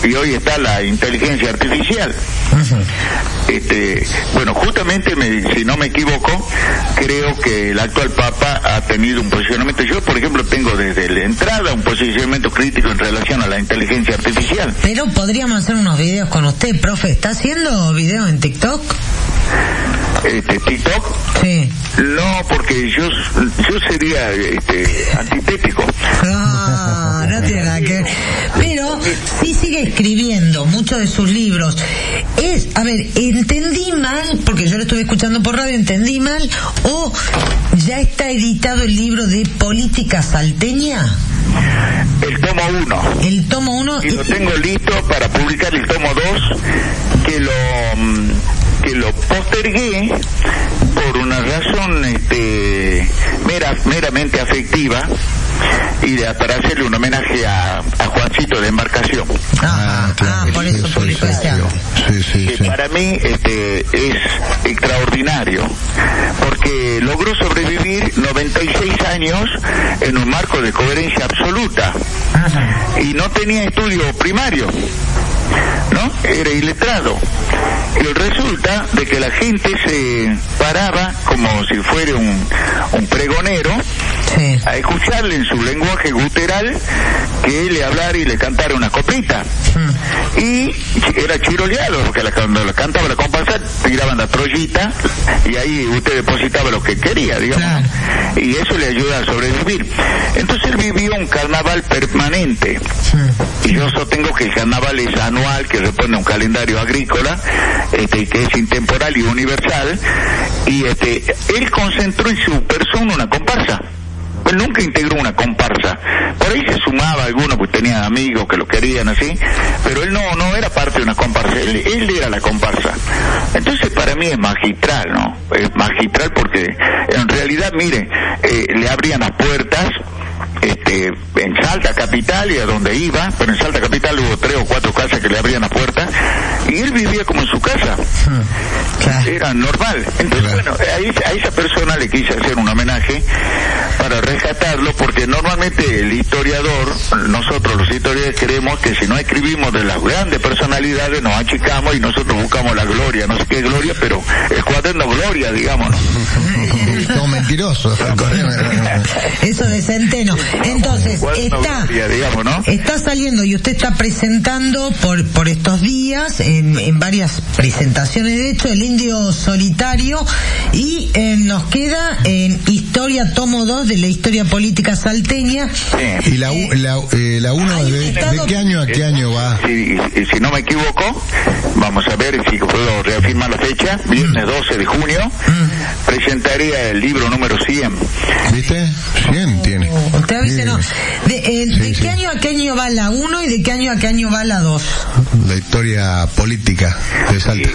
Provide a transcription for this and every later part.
y hoy está la inteligencia artificial. Bueno, justamente, si no me equivoco, creo que el actual Papa ha tenido un posicionamiento. Yo, por ejemplo, tengo desde la entrada un posicionamiento crítico en relación a la inteligencia artificial. Pero podríamos hacer unos videos con usted, profe. ¿Está haciendo videos en TikTok? ¿TikTok? Sí. No, porque yo sería antitético. No tiene nada que ver. Pero sí sigue escribiendo muchos de sus libros. A ver, ¿entendí mal? Porque yo lo estuve escuchando por radio, ¿entendí mal? ¿O ya está editado el libro de Política Salteña? El tomo 1. El tomo 1. Y lo tengo listo para publicar el tomo 2, que lo postergué por una razón meramente afectiva y para hacerle un homenaje a Juancito de Embarcación. Claro, por eso publicó ese año. Sí. Para mí es extraordinario, porque logró sobrevivir 96 años en un marco de coherencia absoluta. Y no tenía estudio primario, ¿no? Era iletrado. Y resulta de que la gente se paraba como si fuera un pregonero, sí, a escucharle en su lenguaje gutural que él le hablara y le cantara una coplita. Y era chiroleado, porque cuando la cantaba la comparsa tiraban la trollita y ahí usted depositaba lo que quería, digamos. Claro. Y eso le ayuda a sobrevivir. Entonces él vivió un carnaval permanente. Y yo sostengo que el carnaval es anual, que responde a un calendario agrícola, que es intemporal y universal, y él concentró en su persona una comparsa. Él nunca integró una comparsa. Por ahí se sumaba alguno, pues tenía amigos que lo querían así, pero él no era parte de una comparsa, él era la comparsa. Entonces para mí es magistral, ¿no? Es magistral porque en realidad, mire, le abrían las puertas en Salta capital y a donde iba, pero en Salta capital hubo 3 o 4 casas que le abrían la puerta y él vivía como en su casa. Era normal. Entonces, bueno, a esa persona le quise hacer un homenaje para rescatarlo, porque normalmente el historiador, nosotros los historiadores creemos que si no escribimos de las grandes personalidades nos achicamos y nosotros buscamos la gloria, no sé qué gloria, pero el cuaderno gloria, digamos, ¿no? Todo mentiroso. Eso de Centeno. Entonces, está saliendo y usted está presentando por estos días en varias presentaciones, de hecho, El Indio Solitario, y nos queda en Historia tomo 2 de la historia política salteña. Sí. Y la 1 ¿de qué año a qué año va? Si no me equivoco, vamos a ver si puedo reafirmar la fecha, viernes 12 de junio, presentaría el libro número 100. ¿Viste? 100 tiene. Usted avise, no. ¿De qué año a qué año va la 1 y de qué año a qué año va la 2? La historia política de Salta.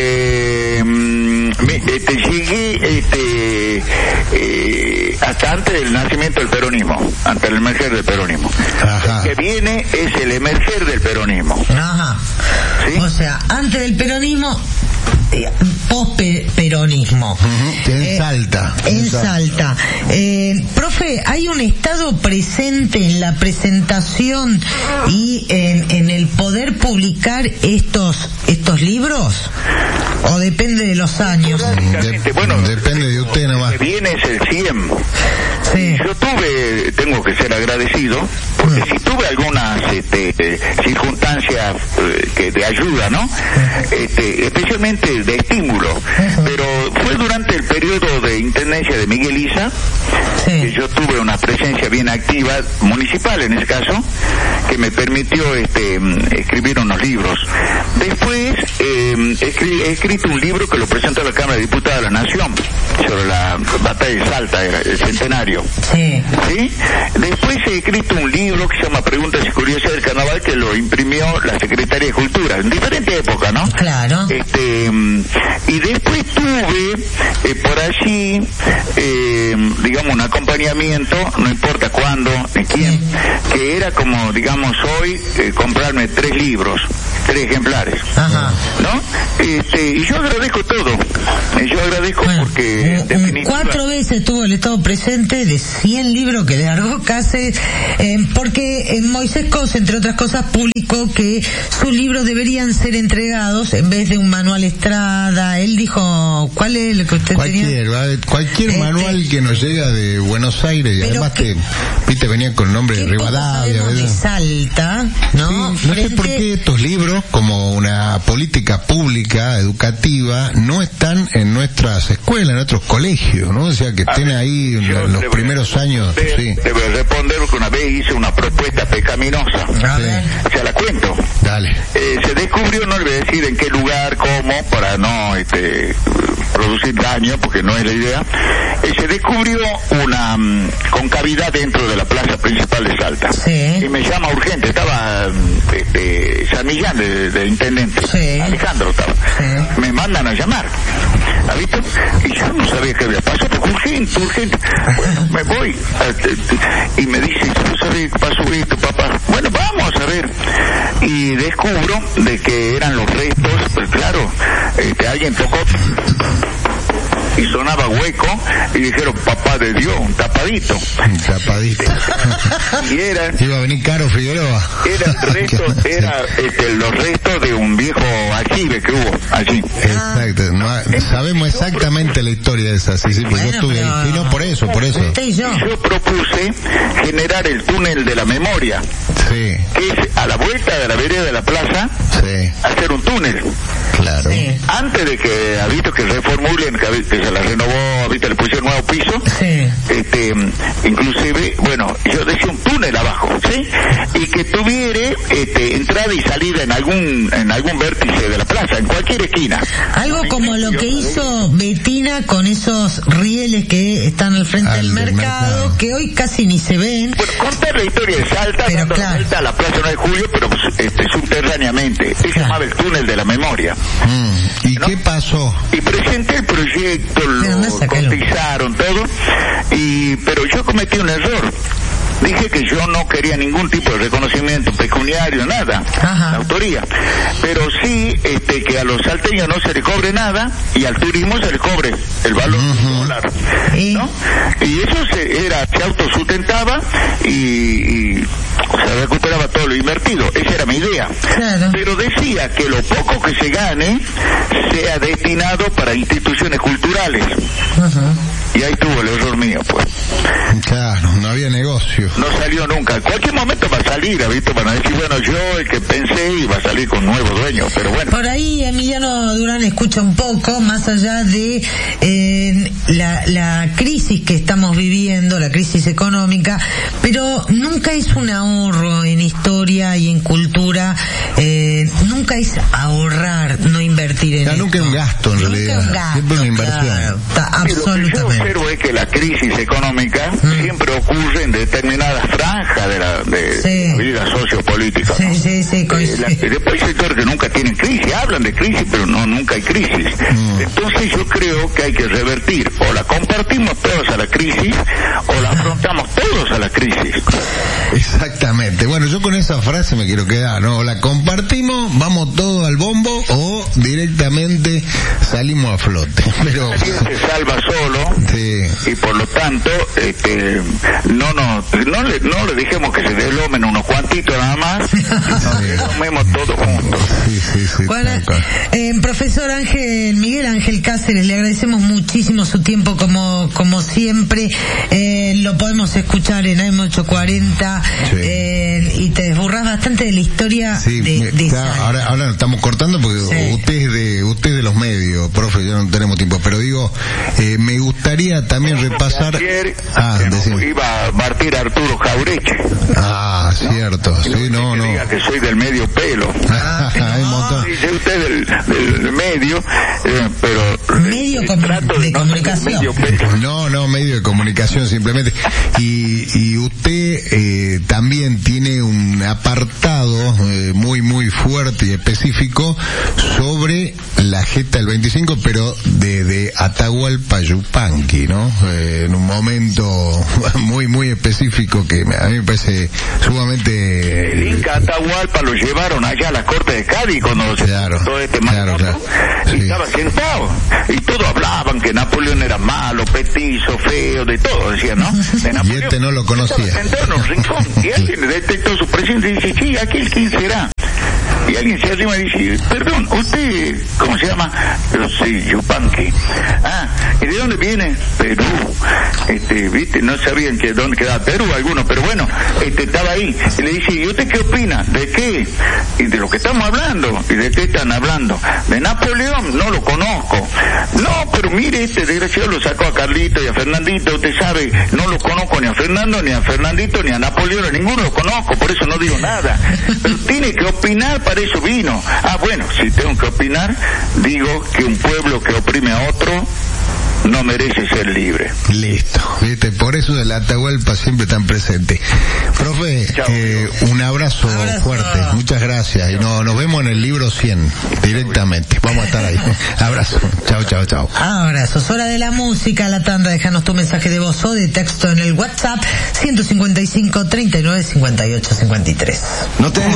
Llegué hasta antes del nacimiento del peronismo, antes del emerger del peronismo. Ajá. El que viene es el emerger del peronismo. Ajá. ¿Sí? O sea, antes del peronismo, post-peronismo. En Salta. En Salta. Profe, ¿hay un Estado presente en la presentación y en el poder publicar estos libros? ¿O depende de los años? Bueno, depende de usted nomás. El que viene es el 100. Sí. Yo tengo que ser agradecido, porque si tuve algunas circunstancias de ayuda, ¿no? Especialmente de estímulo, pero fue durante el periodo de intendencia de Miguel Isa, que yo tuve una presencia bien activa, municipal en ese caso, que me permitió escribir unos libros. Después he escrito un libro que lo presentó a la Cámara de Diputados de la Nación sobre la batalla de Salta, era el centenario. Sí. Después he escrito un libro que se llama Preguntas y Curiosidades del Carnaval, que lo imprimió la Secretaría de Cultura en diferentes épocas, ¿no? Claro. Y después tuve por allí digamos un acompañamiento, no importa cuándo ni quién, que era como, digamos, hoy comprarme 3 libros, 3 ejemplares. Ajá. ¿No? Y yo agradezco todo, Yo agradezco porque... 4 veces tuvo el Estado presente de 100 libros que largó casi, porque Moisés Cos, entre otras cosas, publicó que sus libros deberían ser entregados en vez de un manual Estrada. Él dijo, ¿cuál es lo que usted tenía? Cualquier manual que nos llega de Buenos Aires, y además que, viste, venían con el nombre de Rivadavia, ¿verdad? De Salta, ¿no? Sí, no sé por qué estos libros, como una política pública, educativa, no están en nuestras escuelas, en nuestros colegios, ¿no? O sea, que estén ahí en los primeros años. Sí. Te voy a responder que una vez hice una propuesta pecaminosa. Se la cuento. Dale. Se descubrió, no le voy a decir en qué lugar, cómo, para no producir daño, porque no es la idea. Se descubrió una concavidad dentro de la plaza principal de Salta. Sí. Y me llama urgente, estaba San Millán de intendente. Sí. Alejandro estaba. Sí. Me mandan a llamar. ¿Ha visto? Y yo no sabía qué había pasado, porque urgente. Bueno, me voy. Y me dice, ¿tú sabes qué pasó esto, papá? Bueno, vamos a ver. Y descubro de que eran los restos, pues claro, alguien tocó y sonaba hueco y dijeron, papá de Dios, un tapadito. Y era... Iba a venir Caro Figueroa. Los restos de un viejo aljibe que hubo allí. Exacto, sabemos exactamente la historia de esa, sí, pues yo estuve ahí. Y no, por eso. Yo propuse generar el túnel de la memoria. Sí. Que es a la vuelta de la vereda de la plaza, hacer un túnel. Claro. Sí. Antes de que, ha visto que reformulen, que se la renovó, ha visto, le pusieron nuevo piso. Sí. Inclusive, bueno, yo decía un túnel abajo, ¿sí? Y que tuviera entrada y salida en algún vértice de la plaza, en cualquier esquina. Algo como lo que hizo Betina con esos rieles que están al frente del mercado, que hoy casi ni se ven. Bueno, contar la historia de Salta, pero claro, vuelta a la Plaza 9 de Julio, pero subterráneamente. Se llamaba el túnel de la memoria. ¿Y qué pasó? Y presenté el proyecto, lo cotizaron todo, pero yo cometí un error. Dije que yo no quería ningún tipo de reconocimiento pecuniario, nada, la autoría, pero sí que a los salteños no se le cobre nada y al turismo se le cobre el valor dólar, ¿no? Y eso se autosustentaba y se recuperaba todo lo invertido. Esa era mi idea. Claro. Pero decía que lo poco que se gane sea destinado para instituciones culturales. Y ahí tuvo el error mío, pues. Claro, no había negocio. No salió nunca. En cualquier momento va a salir, ¿ha visto? Para decir, bueno, yo el que pensé iba a salir con nuevo dueño, pero bueno. Por ahí Emiliano Durán escucha un poco, más allá de la crisis que estamos viviendo, la crisis económica, pero nunca es un ahorro en historia y en cultura, nunca es ahorrar, no invertir en esto. Nunca es un gasto, en realidad. Siempre una inversión. Claro, absolutamente. Lo que yo observo es que la crisis económica siempre ocurre en determinadas franjas de la vida sociopolítica, ¿no? Después hay sectores que nunca tienen crisis, hablan de crisis, pero nunca hay crisis. Entonces yo creo que hay que revertir, o la compartimos todos a la crisis, o la afrontamos todos a la crisis. Exactamente. Bueno, yo con esa frase me quiero quedar, ¿no? O la compartimos, vamos todos al bombo, o directamente salimos a flote. Pero nadie se salva solo, y por lo tanto no le dejemos que se deslomen unos cuantitos nada más, y nos deslomemos todos juntos. Bueno, profesor Miguel Ángel Cáceres, le agradecemos muchísimo su tiempo como siempre. Lo podemos escuchar en AM840 y te desburras bastante de la historia de ahora nos estamos cortando porque usted es de los medios, profe, ya no tenemos tiempo, pero digo, me gustaría también repasar. Ayer iba a partir Arturo Jaureche. Cierto. No. Diga que soy del medio pelo. Dice usted del medio, pero medio de comunicación. No, medio de comunicación simplemente. Y usted también tiene un apartado muy muy fuerte fuerte y específico sobre la gesta del 25, pero de Atahualpa Yupanqui, ¿no? En un momento muy específico que a mí me parece sumamente... El Inca Atahualpa lo llevaron allá a la corte de Cádiz cuando todo este mandato, y estaba sentado, y todos hablaban que Napoleón era malo, petizo, feo, de todo, decían, ¿no? Y este no lo conocía. Estaba sentado en un rincón, y alguien detectó su presencia y dice, sí, ¿aquel quién será? Y alguien se arrima y dice, perdón, ¿usted cómo se llama? Yo soy Yupanqui. Ah, ¿y de dónde viene? Perú. Viste, no sabían que dónde quedaba Perú algunos, pero bueno, estaba ahí. Y le dice, ¿y usted qué opina? ¿De qué? Y de lo que estamos hablando. ¿Y de qué están hablando? De Napoleón, no lo conozco. No, pero mire, este desgraciado lo sacó a Carlito y a Fernandito, usted sabe, no lo conozco ni a Fernando, ni a Fernandito, ni a Napoleón, a ninguno lo conozco, por eso no digo nada. Pero tiene que opinar, para eso vino. Ah, bueno, si tengo que opinar, digo que un pueblo que oprime a otro no merece ser libre. Listo, viste, por eso el Atahualpa siempre tan presente. Profe, un abrazo fuerte, muchas gracias, y nos vemos en el libro 100 directamente, vamos a estar ahí. Abrazo, chao. Abrazos, hora de la música, la tanda, déjanos tu mensaje de voz o de texto en el WhatsApp 155 39 58 53. No tengo